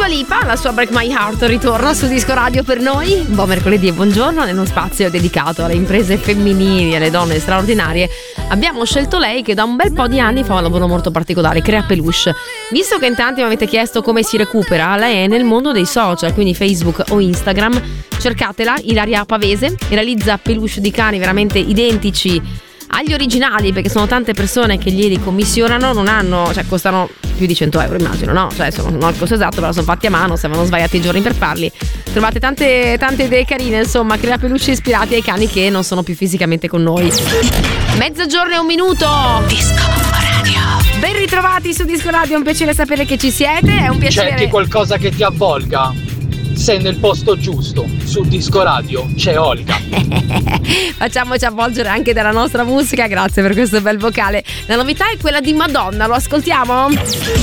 Lipa, la sua Break My Heart ritorna su Disco Radio per noi. Buon mercoledì e buongiorno. Nello spazio dedicato alle imprese femminili e alle donne straordinarie abbiamo scelto lei che da un bel po' di anni fa un lavoro molto particolare, crea peluche. Visto che in tanti mi avete chiesto come si recupera, lei è nel mondo dei social, quindi Facebook o Instagram. Cercatela, Ilaria Pavese, realizza peluche di cani veramente identici agli originali, perché sono tante persone che glieli commissionano, non hanno, cioè costano più di 100 euro immagino, no? Cioè non il costo esatto, però sono fatti a mano, stavano svaiati i giorni per farli. Trovate tante idee carine, insomma, crea peluche ispirati ai cani che non sono più fisicamente con noi. Mezzogiorno e un minuto. Disco Radio. Ben ritrovati su Disco Radio, è un piacere sapere che ci siete, è un piacere. Cerchi qualcosa che ti avvolga? Sei nel posto giusto, su Disco Radio c'è Olga. Facciamoci avvolgere anche dalla nostra musica, grazie per questo bel vocale. La novità è quella di Madonna, lo ascoltiamo?